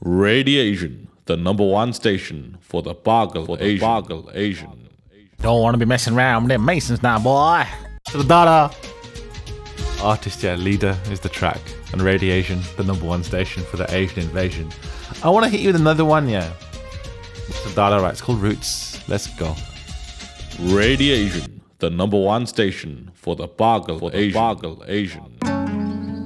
Radiation, the number one station for the Boggle Asian. Don't want to be messing around with them Masons now, boy. To the data. Artist, leader is the track. And Radiation, the number one station for the Asian invasion. I want to hit you with another one, It's the data, right? It's called Roots. Let's go. Radiation, the number one station for the Boggle Asian.